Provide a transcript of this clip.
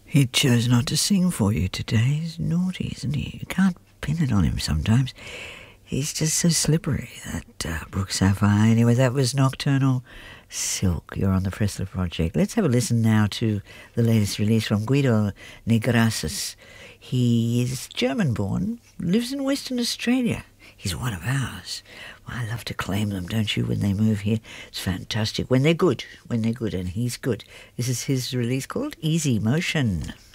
He chose not to sing for you today. He's naughty, isn't he? You can't pin it on him sometimes. He's just so slippery, that Brooke Sapphire. Anyway, that was Nocturnal Silk. You're on the Pressler Project. Let's have a listen now to the latest release from Guido Negrassos. He is German-born, lives in Western Australia. He's one of ours. Well, I love to claim them, don't you, when they move here? It's fantastic. When they're good, and he's good. This is his release called Easy Motion.